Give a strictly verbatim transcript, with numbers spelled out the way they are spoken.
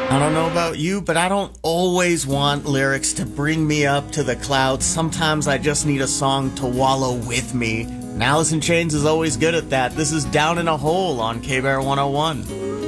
I don't know about you, but I don't always want lyrics to bring me up to the clouds. Sometimes I just need a song to wallow with me. And Alice in Chains is always good at that. This is Down in a Hole on K-Bear one oh one.